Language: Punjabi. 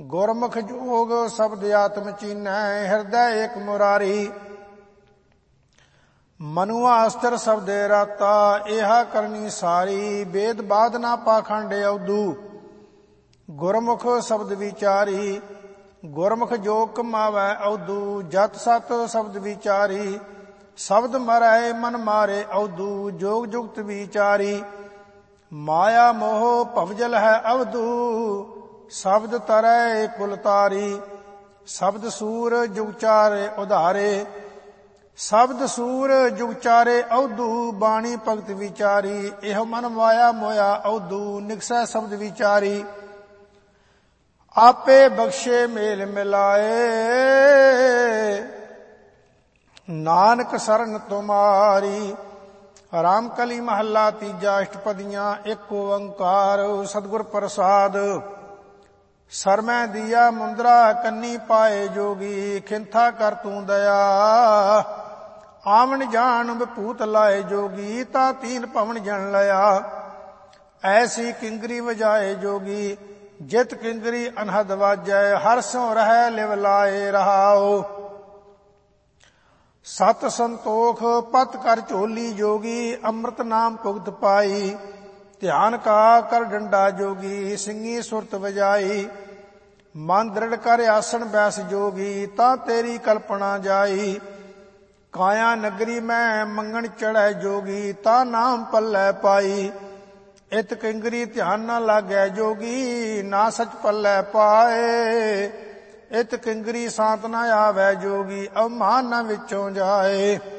ਗੁਰਮੁਖ ਜੋਗ ਸ਼ਬਦ ਆਤਮ ਚੀਨੈ, ਹਿਰਦੈ ਏਕ ਮੁਰਾਰੀ। ਮਨੁਆ ਅਸਤਰ ਸ਼ਬਦੇ ਰਾਤਾ, ਏਹਾ ਕਰਨੀ ਸਾਰੀ। ਵੇਦ ਬਾਧ ਨਾ ਪਾਖੰਡ ਅਉਦੂ, ਗੁਰਮੁਖ ਸ਼ਬਦ ਵਿਚਾਰੀ। ਗੁਰਮੁਖ ਜੋਗ ਕਮਾਵੈ ਅਉਦੂ, ਜਤ ਸਤ ਸ਼ਬਦ ਵਿਚਾਰੀ। ਸ਼ਬਦ ਮਰੈ ਮਨ ਮਾਰੇ ਅਉਦੂ, ਜੋਗ ਜੁਗਤ ਵਿਚਾਰੀ। ਮਾਇਆ ਮੋਹ ਭਵਜਲ ਹੈ ਅਵਧੂ, ਸ਼ਬਦ ਤਰੈ ਕੁਲ ਤਾਰੀ। ਸ਼ਬਦ ਸੂਰ ਜੁਗ ਚਾਰੇ ਉਧਾਰੇ, ਸ਼ਬਦ ਸੂਰ ਜੁਗ ਚਾਰੇ ਅਵਧੂ। ਬਾਣੀ ਭਗਤ ਵਿਚਾਰੀ, ਇਹੋ ਮਨ ਮਾਇਆ ਮੋਇਆ ਅਵਧੂ। ਨਿਕਸੈ ਸ਼ਬਦ ਵਿਚਾਰੀ, ਆਪੇ ਬਖਸ਼ੇ ਮੇਲ ਮਿਲਾਏ। ਨਾਨਕ ਸਰਨ ਤੁਮਾਰੀ। ਰਾਮ ਕਲੀ ਮਹੱਲਾ ਤੀਜਾ, ਅਸ਼ਟਪਦੀਆਂ। ਇੱਕ ਓੰਕਾਰ ਸਤਿਗੁਰ ਪ੍ਰਸਾਦ। ਸਰਮੈ ਦੀਆ ਮੁੰਦਰਾ, ਕੰਨੀ ਪਾਏ ਜੋਗੀ। ਖਿੰਥਾ ਕਰ ਤੂੰ ਦਇਆ, ਆਵਣ ਜਾਣ ਵਿਭੂਤ ਲਾਏ ਜੋਗੀ। ਤਾਂ ਤੀਨ ਭਵਨ ਜਨ ਲਿਆ, ਐਸੀ ਕਿੰਗਰੀ ਵਜਾਏ ਜੋਗੀ। ਜਿਤ ਕਿੰਗਰੀ ਅਨਹਦ ਵਾਜੈ, ਹਰ ਸਿਉ ਰਹਿ ਲਿਵ ਲਾਏ ਰਹਾਉ। ਸਤ ਸੰਤੋਖ ਪਤ ਕਰ ਝੋਲੀ ਜੋਗੀ, ਅੰਮ੍ਰਿਤ ਨਾਮ ਭੁਗਤ ਪਾਈ। ਧਿਆਨ ਕਾ ਕਰ ਡੰਡਾ ਜੋਗੀ, ਸਿੰਘੀ ਸੁਰਤ ਵਜਾਈ। ਮਨ ਦ੍ਰਿੜ ਕਰ ਆਸਣ ਬੈਸ ਜੋਗੀ, ਤਾਂ ਤੇਰੀ ਕਲਪਨਾ ਜਾਈ। ਕਾਇਆ ਨਗਰੀ ਮੈਂ ਮੰਗਣ ਚੜ੍ਹੈ ਜੋਗੀ, ਤਾਂ ਨਾਮ ਪੱਲੇ ਪਾਈ। ਇਤ ਕਿੰਗਰੀ ਧਿਆਨ ਨਾ ਲਾਗੈ ਜੋਗੀ, ਨਾ ਸਚ ਪੱਲੇ ਪਾਏ। ਇਤ ਕਿੰਗਰੀ ਸਾਤ ਨਾ ਆਵੈ ਜੋਗੀ, ਅਵਮਾਨ ਨਾ ਵਿੱਚੋਂ ਜਾਏ।